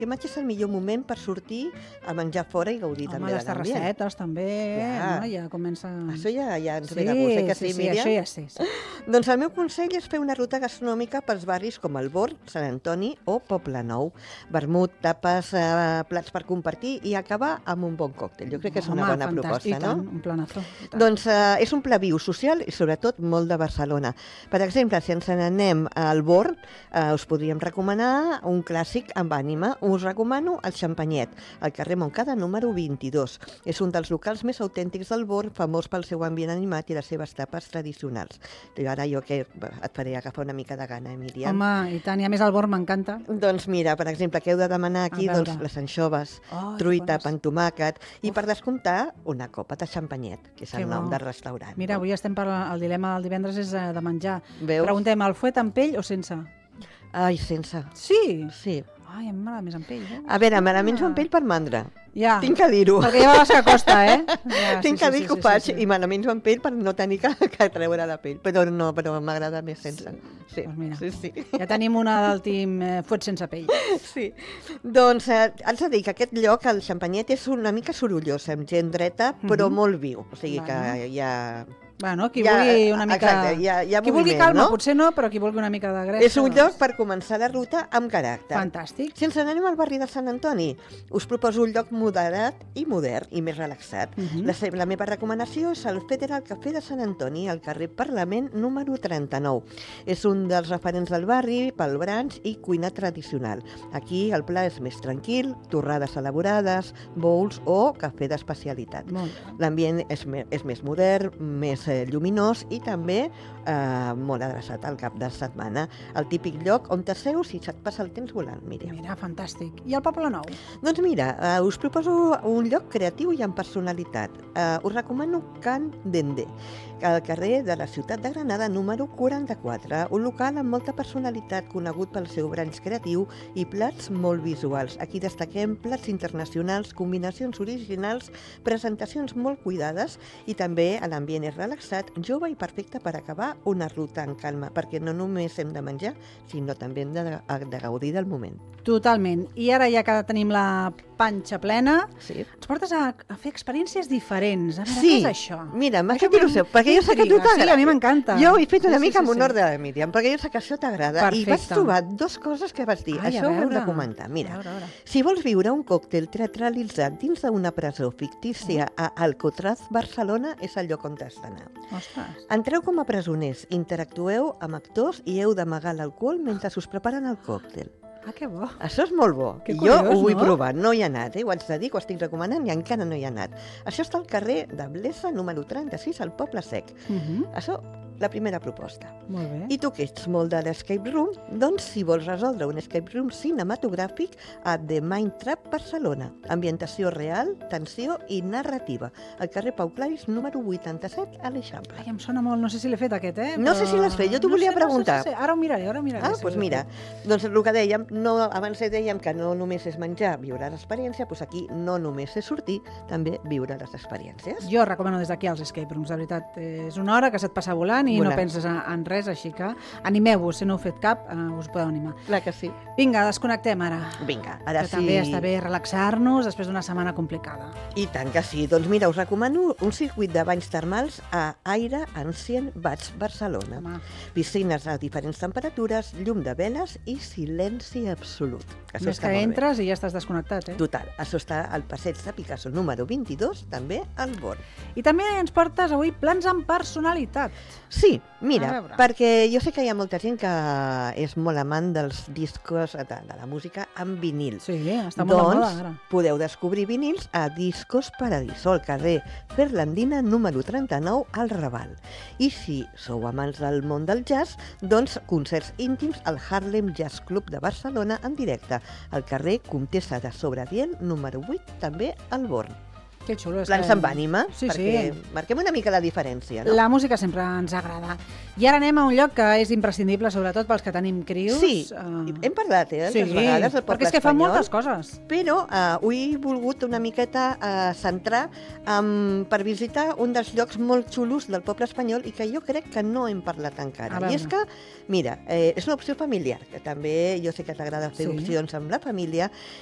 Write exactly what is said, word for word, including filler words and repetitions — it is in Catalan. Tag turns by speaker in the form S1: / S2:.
S1: que maig és el millor moment per sortir a menjar fora i gaudir
S2: Home,
S1: també
S2: les
S1: de l'ambient.
S2: terrassetes també,
S1: Clar.
S2: no? Ja comença...
S1: Això ja, ja ens
S2: Sí,
S1: ve de gust, eh, que sí,
S2: sí, sí,
S1: Míriam?
S2: això ja sé. Sí.
S1: Doncs el meu consell és fer una ruta gastronòmica pels barris com el Born, Sant Antoni o Poblenou. Vermut, tapes, eh, plats per compartir i acabar amb un bon còctel. Jo crec que és una
S2: Home,
S1: bona
S2: fantàstic,
S1: proposta,
S2: i tant,
S1: no?
S2: un planazo. i tant.
S1: Doncs eh, és un pla viu social i sobretot molt de Barcelona. Per exemple, si ens n'anem al Born, eh, us podríem recomanar un clàssic amb ànima. Us recomano el Xampanyet, al carrer Montcada número vint-i-dos. És un dels locals més autèntics del Born, famós pel seu ambient animat i les seves tapes tradicionals. I ara jo que et faré agafar una mica de gana, eh, Míriam?
S2: Home, i tant, i a més el Born m'encanta.
S1: Doncs mira, per exemple, què heu de demanar aquí?
S2: A veure.
S1: Doncs les anxoves,
S2: Ai,
S1: truita,
S2: bones.
S1: pa amb tomàquet i
S2: Uf.
S1: per descomptar una copa de xampanyet, que és
S2: Que
S1: el nom
S2: bo.
S1: del restaurant.
S2: Mira,
S1: no?
S2: avui estem per... El dilema del divendres és eh, de menjar.
S1: Veus?
S2: Preguntem, el fuet amb pell o sense?
S1: Ai, sense.
S2: Sí?
S1: Sí.
S2: Ai, a mi m'agrada més amb pell. Eh?
S1: A veure, me la menjo amb pell per mandra.
S2: Ja.
S1: Tinc que dir-ho.
S2: Perquè ja veus que costa, eh? Ja,
S1: Tinc
S2: sí,
S1: que
S2: sí,
S1: dir
S2: sí,
S1: que ho
S2: sí,
S1: faig
S2: sí, sí.
S1: i me la menjo amb pell per no tenir que, que treure la pell. Però no, però m'agrada més sense. Sí,
S2: Doncs mira.
S1: sí, sí.
S2: Ja tenim una del team eh, fuet sense pell.
S1: Sí. Doncs eh, haig de dir que aquest lloc, el Xampanyet, és una mica sorollós, amb gent dreta, però
S2: Mhm.
S1: molt viu. O sigui que
S2: Bueno.
S1: hi ha...
S2: Bueno, qui
S1: Ja,
S2: vulgui una mica...
S1: exacte, hi ha- hi ha
S2: qui vulgui
S1: moviment,
S2: calma,
S1: no?
S2: potser no, però qui vulgui una mica de gressa...
S1: És un
S2: doncs,
S1: lloc per començar la ruta amb caràcter.
S2: Fantàstic.
S1: Si ens n'anem al barri de Sant Antoni, us proposo un lloc moderat i modern i més relaxat.
S2: Mhm.
S1: la, se- la meva recomanació és el Federal Cafè de Sant Antoni, al carrer Parlament número trenta-nou. És un dels referents del barri pel brunch i cuina tradicional. Aquí el pla és més tranquil, torrades elaborades, bowls o cafè d'especialitat.
S2: Molt bé.
S1: L'ambient és, me, és més modern, més eh, lluminós i també eh, molt adreçat al cap de setmana. El típic lloc on t'asseus i se't passa el temps volant, Míriam.
S2: Mira, fantàstic. I el Poble Nou?
S1: Doncs mira, eh, us proposo un lloc creatiu i amb personalitat. Eh, us recomano Can Dende, al carrer de la ciutat de Granada número quaranta-quatre, un local amb molta personalitat, conegut pel seu branch creatiu i plats molt visuals. Aquí destaquem plats internacionals, combinacions originals, presentacions molt cuidades i també l'ambient és relaxat, jove i perfecte per acabar una ruta en calma, perquè no només hem de menjar, sinó també hem de, de gaudir del moment.
S2: Totalment. I ara, ja que tenim la panxa plena,
S1: Sí.
S2: ens portes a, a fer experiències diferents. A veure,
S1: Sí,
S2: què és això?
S1: mira, m'ha
S2: Això
S1: fet il·lusió, perquè jo sé que a tu
S2: m'intriga.
S1: t'agrada.
S2: Sí, a mi m'encanta.
S1: Jo ho he fet una
S2: Sí, sí,
S1: mica
S2: sí,
S1: amb
S2: sí.
S1: honor de la Míriam, perquè jo sé que això t'agrada. I vaig
S2: Perfecte.
S1: trobar dues coses que vas dir.
S2: Ai, a
S1: això ho hem de
S2: veure.
S1: comentar. Mira,
S2: A veure, a veure.
S1: si vols viure un còctel teatralitzat dins d'una presó fictícia
S2: Oh.
S1: a Alcatraz, Barcelona, és el lloc on t'has d'anar.
S2: Ostres.
S1: Entreu com a presoners, interactueu amb actors i heu d'amagar l'alcohol mentre us preparen el còctel.
S2: Ah, que bo.
S1: Això és molt bo.
S2: Que
S1: jo
S2: curiós,
S1: ho vull
S2: no?
S1: provar, no hi he anat, eh? Ho haig de dir, que ho estic recomanant i encara no hi he anat. Això està al carrer de Blesa, número trenta-sis, al Poble Sec.
S2: Uh -huh.
S1: Això, la primera proposta.
S2: Molt bé.
S1: I tu que ets molt de l'escape room, doncs si vols resoldre un escape room cinematogràfic a The Mind Trap Barcelona. Ambientació real, tensió i narrativa. Al carrer Pau Claris, número vuitanta-set, a l'Eixample.
S2: Ai, em sona molt, no sé si l'he fet aquest, eh?
S1: No sé si l'has fet, jo t'ho
S2: No
S1: volia
S2: sé, no sé,
S1: preguntar.
S2: No sé, ara ho miraré, ara ho miraré.
S1: Ah,
S2: si
S1: doncs
S2: l'he
S1: mira,
S2: fet.
S1: doncs el que dèiem, no, abans dèiem que no només és menjar, viure l'experiència, doncs aquí no només és sortir, també viure les experiències.
S2: Jo recomano des d'aquí els escape rooms, de veritat. eh, És una hora que se't passa volant i
S1: Volant.
S2: no penses en, en res, així que animeu-vos, si no heu fet cap, eh, us podeu animar.
S1: Clar que sí.
S2: Vinga, desconnectem ara.
S1: Vinga, ara
S2: que
S1: sí.
S2: també està bé relaxar-nos després d'una setmana complicada.
S1: I tant que sí. Doncs mira, us recomano un circuit de banys termals a Aire Ancient Baig Barcelona.
S2: Home,
S1: Piscines a diferents temperatures, llum de veles i silenci absolut. Això
S2: més
S1: està
S2: que
S1: molt bé.
S2: entres i ja estàs desconnectat, eh?
S1: Total, això està al passeig de Picasso número vint-i-dos, també al Born.
S2: I també ens portes avui plans amb personalitat.
S1: Sí,
S2: A
S1: mira,
S2: veure.
S1: perquè jo sé que hi ha molta gent que és molt amant dels discos, de, de la música amb vinil.
S2: Sí, està molt
S1: doncs,
S2: de moda ara.
S1: podeu descobrir vinils a Discos Paradiso, al carrer Ferlandina, número trenta-nou, al Raval. I si sou amants del món del jazz, doncs concerts íntims al Harlem Jazz Club de Barcelona en directe, al carrer Comtessa de Sobradiel, número vuit, també al Born.
S2: Que xulo. és
S1: Plans
S2: que-
S1: amb ànima,
S2: Sí,
S1: perquè
S2: sí.
S1: marquem una mica la diferència, no?
S2: La música sempre ens agrada. I ara anem a un lloc que és imprescindible, sobretot pels que tenim crios.
S1: Sí,
S2: eh,
S1: hem parlat, eh,
S2: sí,
S1: altres vegades, del
S2: perquè
S1: poble
S2: és que fan
S1: espanyol.
S2: moltes coses.
S1: Però eh, ho he volgut una miqueta eh, centrar um, per visitar un dels llocs molt xulos del poble espanyol i que jo crec que no hem parlat encara.
S2: A
S1: I
S2: veure.
S1: és que, mira, eh, és una opció familiar, que també jo sé que t'agrada fer
S2: Sí.
S1: opcions amb la família,